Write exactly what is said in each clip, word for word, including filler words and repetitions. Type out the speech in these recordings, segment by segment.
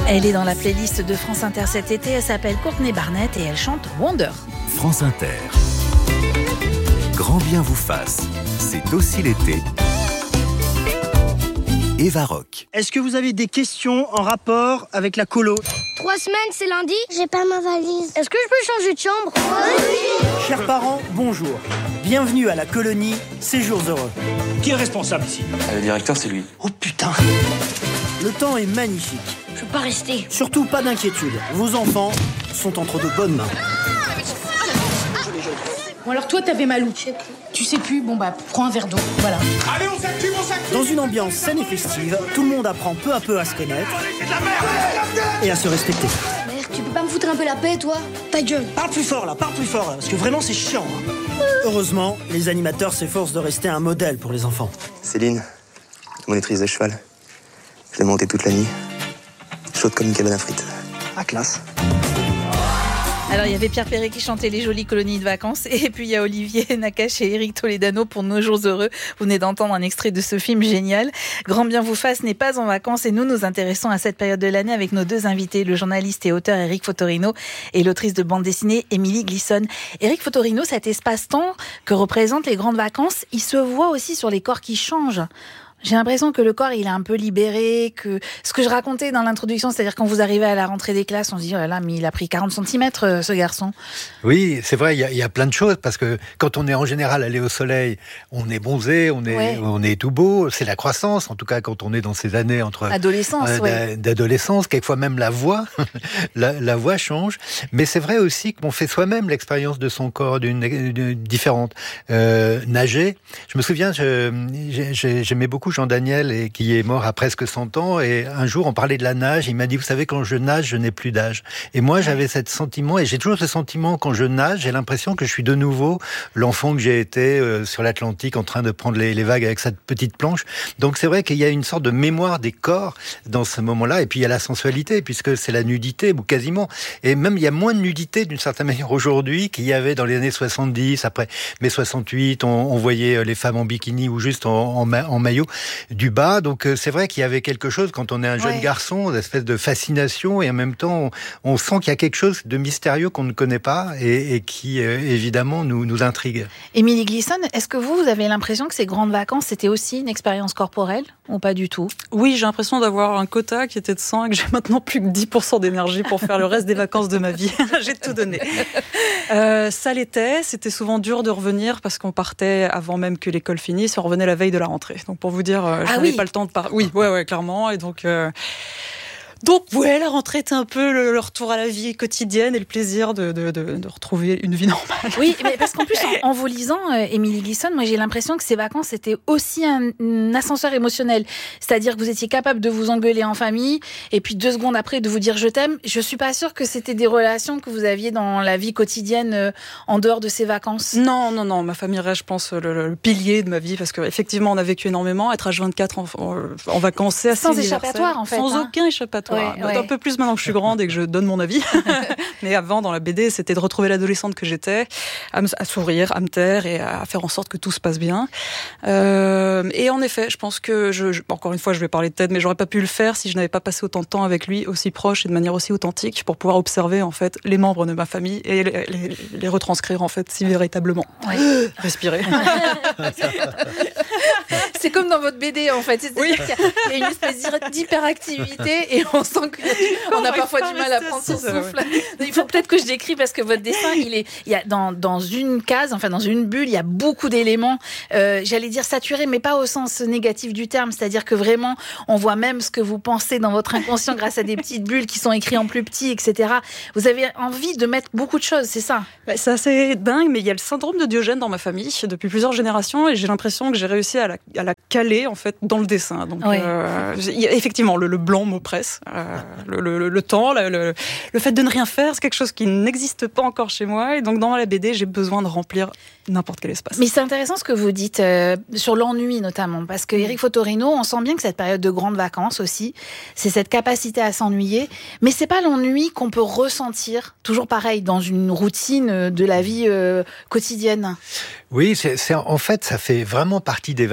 Elle est dans la playlist de France Inter cet été. Elle s'appelle Courtney Barnett et elle chante Wonder. France Inter. Grand bien vous fasse. C'est aussi l'été. Eva Rock. Est-ce que vous avez des questions en rapport avec la colo ? Trois semaines, c'est lundi ? J'ai pas ma valise. Est-ce que je peux changer de chambre ? Oui. Chers parents, bonjour. Bienvenue à la colonie Séjours Heureux. Qui est le responsable ici ? Le directeur, c'est lui. Oh putain. Le temps est magnifique. Je peux pas rester. Surtout pas d'inquiétude. Vos enfants sont entre de bonnes mains. Bon alors toi t'avais mal où ? Tu sais plus, bon bah prends un verre d'eau, voilà. Allez, on s'active, on s'active. Dans une ambiance saine et festive, tout le monde apprend peu à peu à se connaître et à se respecter. Merde, tu peux pas me foutre un peu la paix, toi ? Ta gueule. Parle plus fort là, parle plus fort là, parce que vraiment c'est chiant. Hein. Heureusement, les animateurs s'efforcent de rester un modèle pour les enfants. Céline, monitrice de cheval. Je l'ai montée toute la nuit. Chaude comme une cabane à frites. Ah, classe. Alors, il y avait Pierre Perret qui chantait les jolies colonies de vacances. Et puis, il y a Olivier Nakache et Éric Toledano pour Nos jours heureux. Vous venez d'entendre un extrait de ce film génial. Grand bien vous fasse n'est pas en vacances et nous nous intéressons à cette période de l'année avec nos deux invités, le journaliste et auteur Éric Fotorino et l'autrice de bande dessinée Émilie Glisson. Éric Fotorino, cet espace-temps que représentent les grandes vacances, il se voit aussi sur les corps qui changent. J'ai l'impression que le corps, il est un peu libéré, que ce que je racontais dans l'introduction, c'est-à-dire quand vous arrivez à la rentrée des classes, on se dit, oh là là, mais il a pris quarante centimètres, ce garçon. Oui, c'est vrai, il y, a, il y a plein de choses, parce que quand on est en général allé au soleil, on est bronzé, on est, ouais. on est tout beau, c'est la croissance, en tout cas quand on est dans ces années entre... Adolescence, euh, ouais. D'adolescence, quelquefois même la voix, la, la voix change, mais c'est vrai aussi qu'on fait soi-même l'expérience de son corps d'une, d'une différente. Euh, nager, je me souviens, je, j'ai, j'aimais beaucoup Jean Daniel, et qui est mort à presque cent ans, et un jour on parlait de la nage, il m'a dit, vous savez, quand je nage, je n'ai plus d'âge. Et moi j'avais ce sentiment, et j'ai toujours ce sentiment quand je nage, j'ai l'impression que je suis de nouveau l'enfant que j'ai été euh, sur l'Atlantique en train de prendre les, les vagues avec cette petite planche. Donc c'est vrai qu'il y a une sorte de mémoire des corps dans ce moment-là, et puis il y a la sensualité, puisque c'est la nudité, ou quasiment, et même il y a moins de nudité d'une certaine manière aujourd'hui qu'il y avait dans les années soixante-dix, après mai soixante-huit, on, on voyait les femmes en bikini ou juste en, en, ma, en maillot du bas, donc euh, c'est vrai qu'il y avait quelque chose quand on est un jeune ouais. garçon, une espèce de fascination, et en même temps on, on sent qu'il y a quelque chose de mystérieux qu'on ne connaît pas et, et qui euh, évidemment nous, nous intrigue. Émilie Glisson, est-ce que vous, vous avez l'impression que ces grandes vacances c'était aussi une expérience corporelle ou pas du tout ? Oui, j'ai l'impression d'avoir un quota qui était de cent et que j'ai maintenant plus que dix pour cent d'énergie pour faire le reste des vacances de ma vie. J'ai tout donné. Euh, ça l'était, c'était souvent dur de revenir parce qu'on partait avant même que l'école finisse, on revenait la veille de la rentrée. Donc pour vous dire, euh, je ah n'avais oui. pas le temps de parler. Oui, ouais, ouais, clairement. Et donc, euh... donc, ouais, la rentrée était un peu le, le retour à la vie quotidienne et le plaisir de, de, de, de retrouver une vie normale. Oui, mais parce qu'en plus, en, en vous lisant, euh, Émilie Glisson, moi j'ai l'impression que ces vacances c'était aussi un, un ascenseur émotionnel. C'est-à-dire que vous étiez capable de vous engueuler en famille et puis deux secondes après de vous dire je t'aime. Je suis pas sûre que c'était des relations que vous aviez dans la vie quotidienne euh, en dehors de ces vacances. Non, non, non. Ma famille reste, je pense, le, le, le pilier de ma vie parce qu'effectivement, on a vécu énormément. Être H vingt-quatre en, en, en vacances, c'est assez sans échappatoire en fait. Sans hein. aucun échappatoire. Ouais, ouais. Un peu plus maintenant que je suis grande et que je donne mon avis. Mais avant, dans la B D, c'était de retrouver l'adolescente que j'étais, à, me, à sourire, à me taire et à faire en sorte que tout se passe bien. Euh, et en effet, je pense que, je, je, encore une fois, je vais parler de Ted, mais j'aurais pas pu le faire si je n'avais pas passé autant de temps avec lui, aussi proche et de manière aussi authentique, pour pouvoir observer en fait les membres de ma famille et les, les, les retranscrire en fait si véritablement. Ouais. Respirer. C'est comme dans votre B D en fait. C'est-à-dire oui. qu'il y a une espèce d'hyperactivité et on sent qu'on a parfois du mal à prendre son souffle. Il faut peut-être que je décris parce que votre dessin, il est, il y a dans, dans une case, enfin dans une bulle, il y a beaucoup d'éléments, euh, j'allais dire saturés, mais pas au sens négatif du terme. C'est-à-dire que vraiment, on voit même ce que vous pensez dans votre inconscient grâce à des petites bulles qui sont écrites en plus petit, et cetera. Vous avez envie de mettre beaucoup de choses, c'est ça ? Bah, c'est assez dingue, mais il y a le syndrome de Diogène dans ma famille depuis plusieurs générations et j'ai l'impression que j'ai réussi à la, à la caler en fait dans le dessin. Donc, ouais. euh, effectivement, le, le blanc m'oppresse. Euh, le, le, le temps, le, le, le fait de ne rien faire, c'est quelque chose qui n'existe pas encore chez moi. Et donc, dans la B D, j'ai besoin de remplir n'importe quel espace. Mais c'est intéressant ce que vous dites euh, sur l'ennui notamment, parce que Éric Fotorino, on sent bien que cette période de grandes vacances aussi, c'est cette capacité à s'ennuyer, mais c'est pas l'ennui qu'on peut ressentir, toujours pareil, dans une routine de la vie euh, quotidienne. Oui, c'est, c'est, en fait, ça fait vraiment partie des vacances et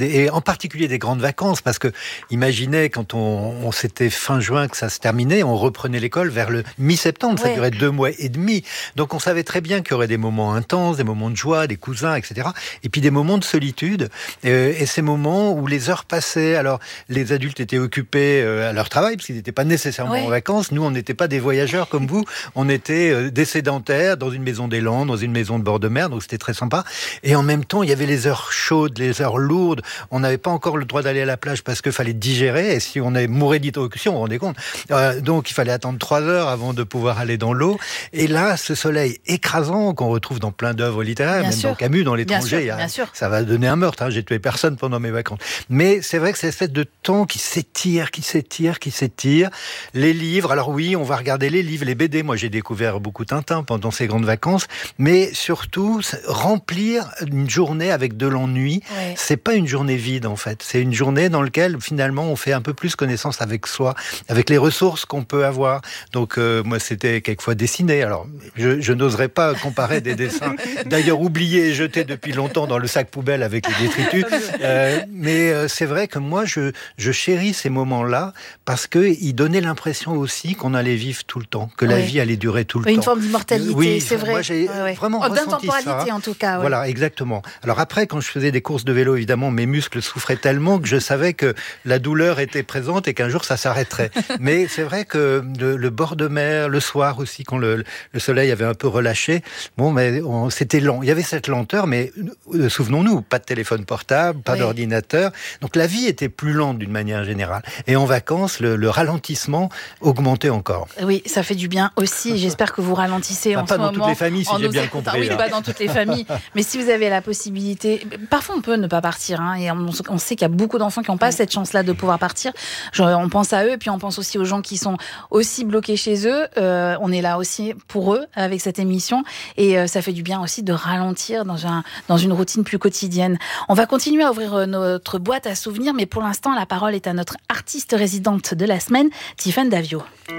et en particulier des grandes vacances, parce que imaginez quand on, on s'était fin juin que ça se terminait, on reprenait l'école vers le mi-septembre, ça ouais. durait deux mois et demi. Donc on savait très bien qu'il y aurait des moments intenses, des moments de joie, des cousins, et cetera. Et puis des moments de solitude, euh, et ces moments où les heures passaient. Alors les adultes étaient occupés euh, à leur travail, parce qu'ils n'étaient pas nécessairement ouais. en vacances. Nous, on n'était pas des voyageurs comme vous, on était euh, des sédentaires dans une maison des Landes, dans une maison de bord de mer, donc c'était très sympa. Et en même temps, il y avait les heures chaudes, les heures lourdes. On n'avait pas encore le droit d'aller à la plage parce qu'il fallait digérer. Et si on est mourait d'hypoxie, on vous rendez compte. Euh, donc, il fallait attendre trois heures avant de pouvoir aller dans l'eau. Et là, ce soleil écrasant qu'on retrouve dans plein d'œuvres littéraires, bien même sûr. Dans Camus, dans L'étranger, bien sûr, bien ça va donner un meurtre. Hein. J'ai tué personne pendant mes vacances. Mais c'est vrai que c'est cette espèce de temps qui s'étire, qui s'étire, qui s'étire. Les livres, alors oui, on va regarder les livres, les B D. Moi, j'ai découvert beaucoup Tintin pendant ces grandes vacances. Mais surtout, remplir une journée avec de l'ennui, ouais. c'est pas une journée vide en fait. C'est une journée dans laquelle finalement on fait un peu plus connaissance avec soi, avec les ressources qu'on peut avoir. Donc euh, moi c'était quelquefois dessiné. Alors je, je n'oserais pas comparer des dessins d'ailleurs oubliés et jetés depuis longtemps dans le sac poubelle avec les détritus. Euh, mais euh, c'est vrai que moi je, je chéris ces moments-là parce que ils donnaient l'impression aussi qu'on allait vivre tout le temps, que ouais. la vie allait durer tout le une temps. Une forme d'immortalité, oui, c'est vrai. Moi j'ai ouais, ouais. vraiment oh, ressenti ça. D'intemporalité en tout cas. Ouais. Voilà, exactement. Alors après, quand je faisais des courses de vélo, évidemment, mes muscles souffraient tellement que je savais que la douleur était présente et qu'un jour ça s'arrêterait. Mais c'est vrai que le, le bord de mer, le soir aussi, quand le, le soleil avait un peu relâché, bon, mais on, c'était lent. Il y avait cette lenteur, mais euh, souvenons-nous, pas de téléphone portable, pas oui. d'ordinateur. Donc la vie était plus lente d'une manière générale. Et en vacances, le, le ralentissement augmentait encore. Oui, ça fait du bien aussi. J'espère que vous ralentissez ah, en pas ce dans moment. Toutes les familles, si j'ai bien compris. Ah oui, pas dans toutes les familles. Mais si vous avez la possibilité, parfois on peut ne pas partir, hein, et on, on sait qu'il y a beaucoup d'enfants qui n'ont pas cette chance-là de pouvoir partir. Genre, on pense à eux, et puis on pense aussi aux gens qui sont aussi bloqués chez eux. Euh, on est là aussi pour eux avec cette émission, et euh, ça fait du bien aussi de ralentir dans, un, dans une routine plus quotidienne. On va continuer à ouvrir notre boîte à souvenirs, mais pour l'instant, la parole est à notre artiste résidente de la semaine, Tiffaine Davio.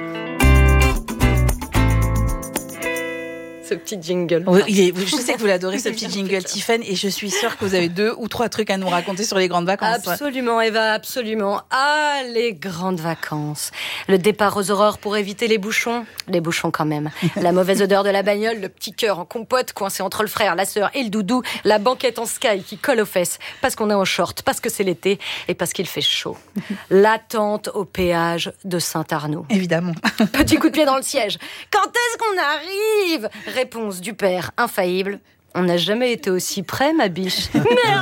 Ce petit jingle. Oui, il est, je sais que vous l'adorez, ce petit jingle, Tiffaine, et je suis sûre que vous avez deux ou trois trucs à nous raconter sur les grandes vacances. Absolument, Eva, absolument. Ah, les grandes vacances. Le départ aux aurores pour éviter les bouchons. Les bouchons quand même. La mauvaise odeur de la bagnole, le petit cœur en compote coincé entre le frère, la sœur et le doudou. La banquette en sky qui colle aux fesses parce qu'on est en short, parce que c'est l'été et parce qu'il fait chaud. L'attente au péage de Saint-Arnaud. Évidemment. Petit coup de pied dans le siège. Quand est-ce qu'on arrive ? Réponse du père infaillible. On n'a jamais été aussi près, ma biche. Mais arrête !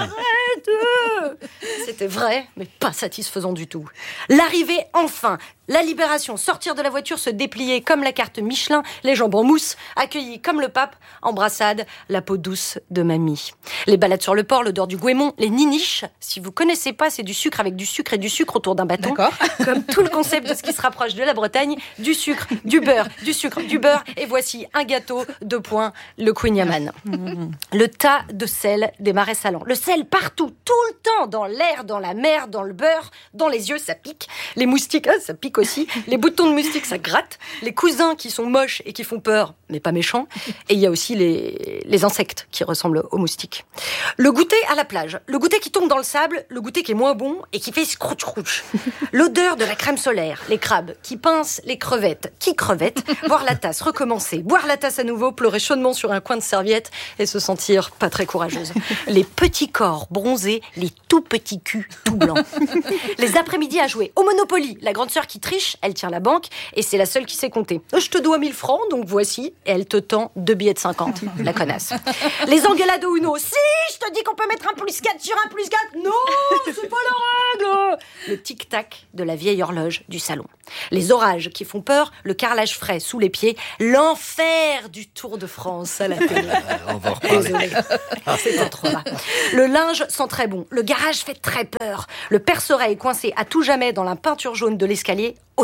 C'était vrai, mais pas satisfaisant du tout. L'arrivée, enfin. La libération, sortir de la voiture, se déplier comme la carte Michelin, les jambes en mousse, accueilli comme le pape, embrassade, la peau douce de mamie. Les balades sur le port, l'odeur du goémon, les niniches. Si vous connaissez pas, c'est du sucre avec du sucre et du sucre autour d'un bâton. D'accord. Comme tout le concept de ce qui se rapproche de la Bretagne, du sucre, du beurre, du sucre, du beurre. Et voici un gâteau, deux points, le Queen Yaman. Le tas de sel des marais salants. Le sel partout, tout le temps, dans l'air, dans la mer, dans le beurre, dans les yeux, ça pique. Les moustiques, ah, ça pique aussi. Les boutons de moustiques, ça gratte. Les cousins qui sont moches et qui font peur, mais pas méchants. Et il y a aussi les, les insectes qui ressemblent aux moustiques. Le goûter à la plage. Le goûter qui tombe dans le sable. Le goûter qui est moins bon et qui fait scrouch-crouch. L'odeur de la crème solaire. Les crabes qui pincent les crevettes. Qui crevettes? Boire la tasse, recommencer. Boire la tasse à nouveau, pleurer chaudement sur un coin de serviette et se sentir pas très courageuse. Les petits corps bronzés, les tout petits culs tout blancs. Les après-midi à jouer au Monopoly. La grande sœur qui triche, elle tient la banque et c'est la seule qui sait compter. Je te dois mille francs, donc voici. Et elle te tend deux billets de cinquante. La connasse. Les engueulades au Uno. Si, je te dis qu'on peut mettre un plus quatre sur un plus quatre. Non, c'est pas la règle. Le tic-tac de la vieille horloge du salon. Les orages qui font peur, le carrelage frais sous les pieds, l'enfer du Tour de France à la télé. On va en reparler. Désolée, c'était trop bas. Le linge sent très bon, le garage fait très peur, le perce-oreille coincé à tout jamais dans la peinture jaune de l'escalier aussi.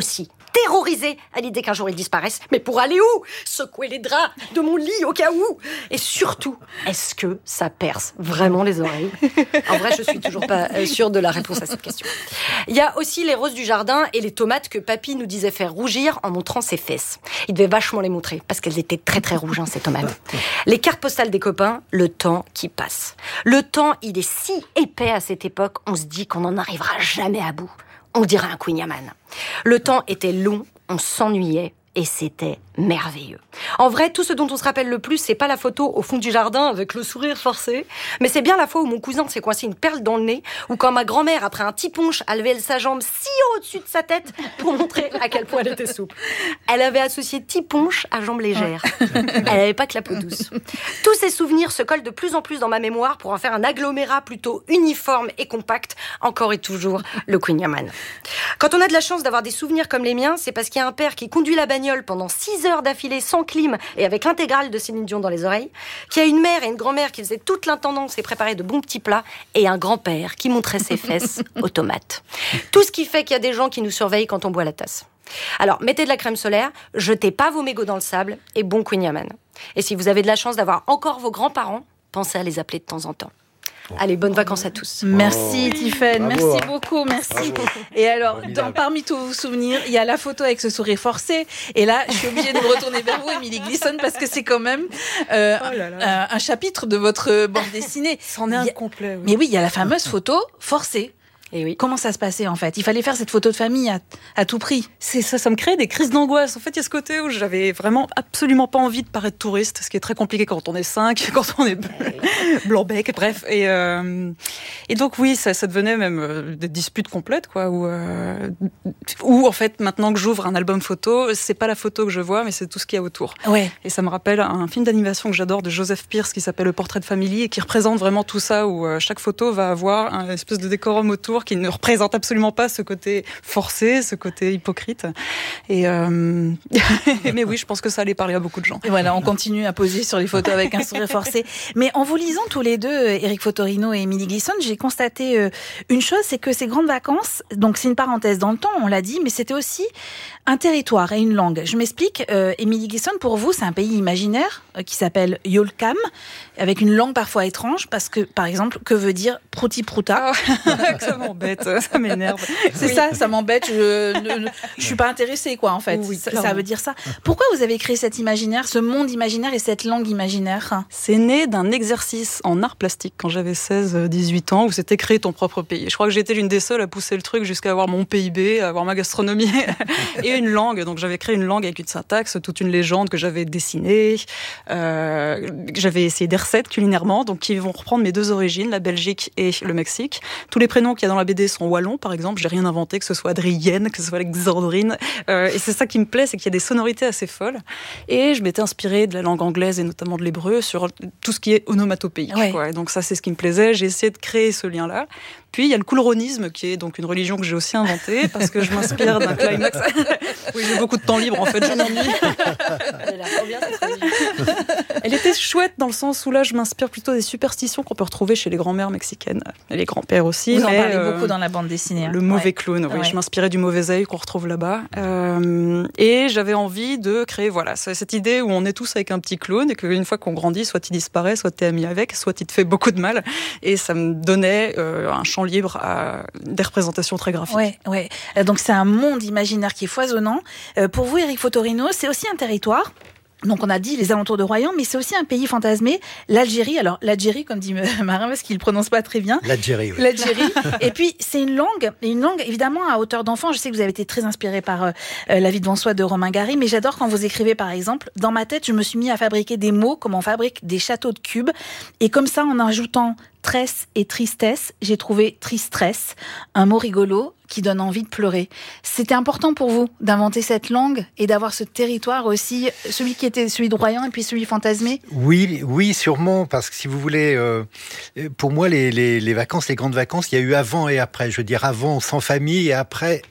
terrorisée à l'idée qu'un jour ils disparaissent. Mais pour aller où? Secouer les draps de mon lit au cas où. Et surtout, est-ce que ça perce vraiment les oreilles? En vrai, je suis toujours pas sûre de la réponse à cette question. Il y a aussi les roses du jardin et les tomates que papy nous disait faire rougir en montrant ses fesses. Il devait vachement les montrer parce qu'elles étaient très très rouges, hein, ces tomates. Les cartes postales des copains, le temps qui passe. Le temps, il est si épais à cette époque, on se dit qu'on n'en arrivera jamais à bout. On dirait un Queen Yaman. Le temps était long, on s'ennuyait et c'était merveilleux. En vrai, tout ce dont on se rappelle le plus, c'est pas la photo au fond du jardin avec le sourire forcé, mais c'est bien la fois où mon cousin s'est coincé une perle dans le nez, ou quand ma grand-mère, après un petit punch, a levé sa jambe si haut au-dessus de sa tête pour montrer à quel point elle était souple. Elle avait associé petit punch à jambe légère. Elle n'avait pas que la peau douce. Tous ces souvenirs se collent de plus en plus dans ma mémoire pour en faire un agglomérat plutôt uniforme et compact, encore et toujours le Queen Yaman. Quand on a de la chance d'avoir des souvenirs comme les miens, c'est parce qu'il y a un père qui conduit la bagnole pendant six heures d'affilée sans clim et avec l'intégrale de Céline Dion dans les oreilles, qui a une mère et une grand-mère qui faisaient toute l'intendance et préparaient de bons petits plats, et un grand-père qui montrait ses fesses aux tomates. Tout ce qui fait qu'il y a des gens qui nous surveillent quand on boit la tasse. Alors, mettez de la crème solaire, jetez pas vos mégots dans le sable, et bon Queen Yaman. Et si vous avez de la chance d'avoir encore vos grands-parents, pensez à les appeler de temps en temps. Allez, bonnes vacances à tous. Merci oh. Tiffaine, Bravo. merci beaucoup, merci. Bravo. Et alors, dans, parmi tous vos souvenirs, il y a la photo avec ce sourire forcé. Et là, je suis obligée de me retourner vers vous, Émilie Glisson, parce que c'est quand même euh, oh là là. Un, un chapitre de votre bande dessinée. C'en est un complet. Oui. Mais oui, il y a la fameuse photo forcée. Et oui. Comment ça se passait en fait? Il fallait faire cette photo de famille à, à tout prix. C'est ça, ça me crée des crises d'angoisse. En fait, il y a ce côté où j'avais vraiment absolument pas envie de paraître touriste, ce qui est très compliqué quand on est cinq, quand on est blanc-bec, bref. Et, euh, et donc oui, ça, ça devenait même euh, des disputes complètes, quoi. Où, euh, où en fait, maintenant que j'ouvre un album photo, c'est pas la photo que je vois, mais c'est tout ce qu'il y a autour. Ouais. Et ça me rappelle un film d'animation que j'adore de Joseph Pierce qui s'appelle Le Portrait de Family et qui représente vraiment tout ça, où euh, chaque photo va avoir un espèce de décorum autour qui ne représente absolument pas ce côté forcé, ce côté hypocrite. Et euh... mais oui, je pense que ça allait parler à beaucoup de gens. Et voilà, on continue à poser sur les photos avec un sourire forcé. Mais en vous lisant tous les deux, Éric Fotorino et Émilie Glisson, j'ai constaté une chose, c'est que ces grandes vacances, donc c'est une parenthèse dans le temps, on l'a dit, mais c'était aussi un territoire et une langue. Je m'explique, euh, Émilie Glisson, pour vous, c'est un pays imaginaire euh, qui s'appelle Yolkam, avec une langue parfois étrange, parce que, par exemple, que veut dire prouti prouta? Oh, ça m'embête, ça m'énerve. C'est oui. ça, ça m'embête, je ne je suis pas intéressée, quoi, en fait. Oui, ça, ça veut dire ça. Pourquoi vous avez créé cet imaginaire, ce monde imaginaire et cette langue imaginaire? C'est né d'un exercice en art plastique quand j'avais seize dix-huit ans, où c'était créer ton propre pays. Je crois que j'étais l'une des seules à pousser le truc jusqu'à avoir mon P I B, à avoir ma gastronomie et une langue. Donc j'avais créé une langue avec une syntaxe, toute une légende que j'avais dessinée. Euh, j'avais essayé des recettes culinairement, donc qui vont reprendre mes deux origines, la Belgique et le Mexique. Tous les prénoms qu'il y a dans la B D sont wallons, par exemple. J'ai rien inventé, que ce soit Adrienne, que ce soit Alexandrine. Euh, et c'est ça qui me plaît, c'est qu'il y a des sonorités assez folles. Et je m'étais inspirée de la langue anglaise et notamment de l'hébreu sur tout ce qui est onomatopéique. Ouais. Quoi. Et donc ça, c'est ce qui me plaisait. J'ai essayé de créer ce lien-là. Puis il y a le coulronisme, qui est donc une religion que j'ai aussi inventée, parce que je m'inspire d'un climax. Oui, j'ai beaucoup de temps libre, en fait, je m'ennuie. Elle a trop bien, cette religion. Elle était chouette dans le sens où là, je m'inspire plutôt des superstitions qu'on peut retrouver chez les grands-mères mexicaines. Et les grands-pères aussi. Vous en mais, parlez euh, beaucoup dans la bande dessinée. Hein. Le mauvais ouais. clown, oui. Ouais. Je m'inspirais du mauvais œil qu'on retrouve là-bas. Euh, et j'avais envie de créer, voilà, cette idée où on est tous avec un petit clown et qu'une fois qu'on grandit, soit il disparaît, soit t'es ami avec, soit il te fait beaucoup de mal. Et ça me donnait euh, un champ libre à des représentations très graphiques. Ouais, ouais. Donc c'est un monde imaginaire qui est foisonnant. Euh, pour vous, Éric Fotorino, c'est aussi un territoire. Donc on a dit les alentours de Royan, mais c'est aussi un pays fantasmé, l'Algérie. Alors l'Algérie, comme dit Marin, parce qu'il ne prononce pas très bien. L'Algérie, oui. L'Algérie. Et puis c'est une langue, une langue évidemment à hauteur d'enfant. Je sais que vous avez été très inspiré par euh, La vie devant soi de Romain Gary, mais j'adore quand vous écrivez par exemple. Dans ma tête, je me suis mis à fabriquer des mots comme on fabrique des châteaux de cubes. Et comme ça, en ajoutant tresse et tristesse, j'ai trouvé tristresse, un mot rigolo qui donne envie de pleurer. C'était important pour vous d'inventer cette langue et d'avoir ce territoire aussi, celui qui était celui de Royan et puis celui fantasmé? Oui, oui, sûrement, parce que si vous voulez, euh, pour moi, les, les, les vacances, les grandes vacances, il y a eu avant et après. Je veux dire, avant sans famille et après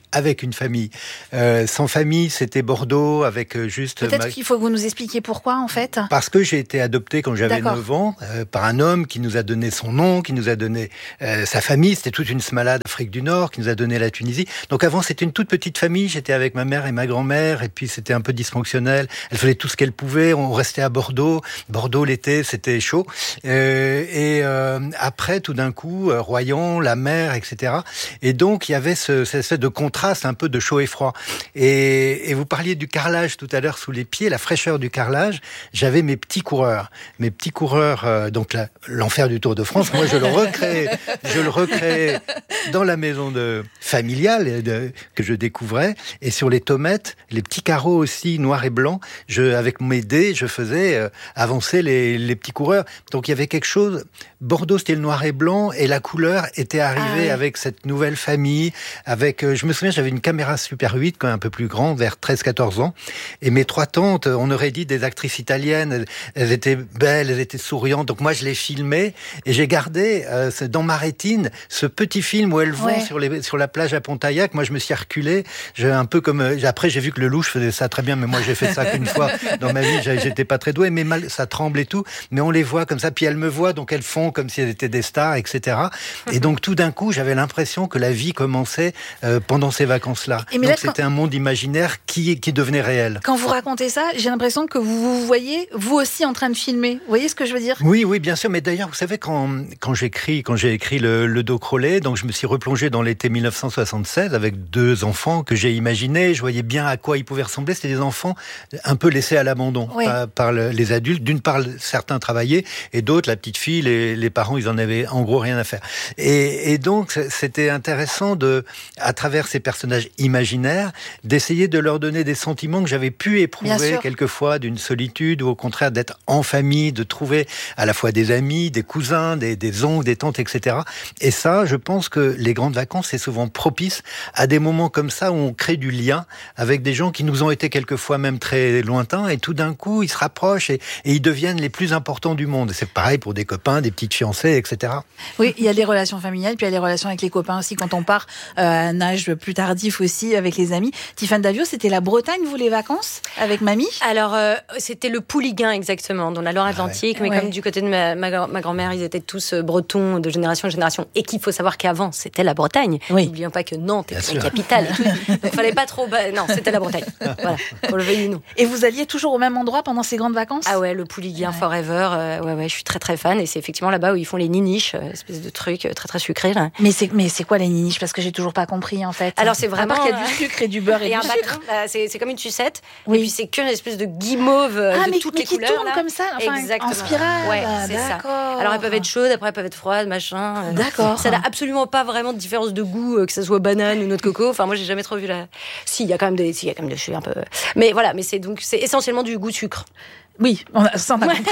avec une famille. Euh, sans famille, c'était Bordeaux, avec euh, juste... Peut-être ma... qu'il faut que vous nous expliquiez pourquoi, en fait. Parce que j'ai été adopté quand j'avais D'accord. neuf ans, euh, par un homme qui nous a donné son nom, qui nous a donné euh, sa famille. C'était toute une smalade d'Afrique du Nord, qui nous a donné la Tunisie. Donc avant, c'était une toute petite famille. J'étais avec ma mère et ma grand-mère, et puis c'était un peu dysfonctionnel. Elle faisait tout ce qu'elle pouvait. On restait à Bordeaux. Bordeaux, l'été, c'était chaud. Euh, et euh, après, tout d'un coup, euh, Royan, la mer, et cetera. Et donc, il y avait ce, cette espèce de contraste un peu de chaud et froid. Et, et vous parliez du carrelage tout à l'heure sous les pieds, la fraîcheur du carrelage. J'avais mes petits coureurs. Mes petits coureurs, euh, donc la, l'enfer du Tour de France, moi, je le recrée, je le recrée dans la maison de, familiale de, que je découvrais. Et sur les tommettes, les petits carreaux aussi, noirs et blancs, je, avec mes dés, je faisais euh, avancer les, les petits coureurs. Donc, il y avait quelque chose... Bordeaux, c'était le noir et blanc, et la couleur était arrivée ah oui. avec cette nouvelle famille, avec, euh, je me souviens, j'avais une caméra Super huit, quand même un peu plus grand, vers treize quatorze ans, et mes trois tantes, on aurait dit des actrices italiennes, elles, elles étaient belles, elles étaient souriantes, donc moi je les filmais, et j'ai gardé euh, dans ma rétine ce petit film où elles vont ouais. sur, les, sur la plage à Pontaillac. Moi je me suis reculé, j'ai un peu comme, euh, après j'ai vu que le louche faisait ça très bien, mais moi j'ai fait ça qu'une fois dans ma vie, j'étais pas très doué, mais mal, ça tremble et tout, mais on les voit comme ça, puis elles me voient, donc elles font comme si elles étaient des stars, et cetera. Et donc tout d'un coup, j'avais l'impression que la vie commençait euh, pendant ces vacances-là. Et donc là, c'était quand... un monde imaginaire qui, qui devenait réel. Quand vous racontez ça, j'ai l'impression que vous vous voyez, vous aussi, en train de filmer. Vous voyez ce que je veux dire ? Oui, oui, bien sûr. Mais d'ailleurs, vous savez, quand, quand j'écris, quand j'ai écrit le, le dos Crowley, donc je me suis replongé dans l'été dix-neuf cent soixante-seize avec deux enfants que j'ai imaginés. Je voyais bien à quoi ils pouvaient ressembler. C'était des enfants un peu laissés à l'abandon oui. par, par le, les adultes. D'une part, certains travaillaient et d'autres, la petite fille, les, les parents, ils en avaient en gros rien à faire. Et, et donc, c'était intéressant de, à travers ces personnages imaginaires, d'essayer de leur donner des sentiments que j'avais pu éprouver quelquefois, d'une solitude ou au contraire d'être en famille, de trouver à la fois des amis, des cousins, des, des oncles, des tantes, et cetera. Et ça, je pense que les grandes vacances, c'est souvent propice à des moments comme ça où on crée du lien avec des gens qui nous ont été quelquefois même très lointains et tout d'un coup, ils se rapprochent et, et ils deviennent les plus importants du monde. C'est pareil pour des copains, des petites fiancées, et cetera. Oui, il y a les relations familiales, puis il y a les relations avec les copains aussi, quand on part euh, à un âge plus tardif aussi, avec les amis. Tiffane Davio, c'était la Bretagne, vous, les vacances, avec mamie ? Alors, euh, c'était le Pouliguen, exactement, dans la Loire-Atlantique, ah ouais. mais ouais. comme du côté de ma, ma, ma grand-mère, ils étaient tous bretons de génération en génération, et qu'il faut savoir qu'avant, c'était la Bretagne. Oui. N'oublions pas que Nantes était la capitale. Et tout. Donc, il fallait pas trop... Bah, non, c'était la Bretagne. Voilà, pour le veuille nous. Et vous alliez toujours au même endroit pendant ces grandes vacances ? Ah ouais, le Pouliguen ouais. Forever, euh, ouais, ouais, je suis très très fan, et c'est effectivement là-bas où ils font les niniches, euh, espèce de truc très très sucré là. Mais c'est mais c'est quoi les niniches, parce que j'ai toujours pas compris en fait. Alors c'est vraiment qu'il y a du sucre et du beurre et, et du un sucre. bâton, bah, c'est c'est comme une sucette. Oui. Et puis c'est qu'une espèce de guimauve ah, de mais, toutes mais les qui couleurs. Tourne là. comme ça, enfin, exactement. En spirale. Ouais, c'est d'accord. ça. Alors elles peuvent être chaudes, après elles peuvent être froides, machin. D'accord. Ça n'a absolument pas vraiment de différence de goût, que ça soit banane ou noix de coco. Enfin moi j'ai jamais trop vu la. Si il y a quand même des, si il y a quand même des choses un peu. Mais voilà, mais c'est donc c'est essentiellement du goût sucre. Oui, on a, ça on a compris.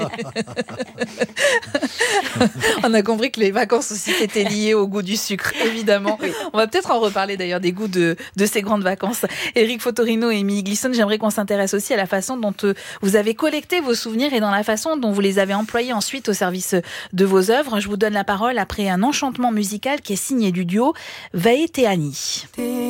On a compris que les vacances aussi étaient liées au goût du sucre, évidemment. Oui. On va peut-être en reparler d'ailleurs des goûts de, de ces grandes vacances. Éric Fotorino et Émilie Glisson, j'aimerais qu'on s'intéresse aussi à la façon dont euh, vous avez collecté vos souvenirs et dans la façon dont vous les avez employés ensuite au service de vos œuvres. Je vous donne la parole après un enchantement musical qui est signé du duo Vaeteani.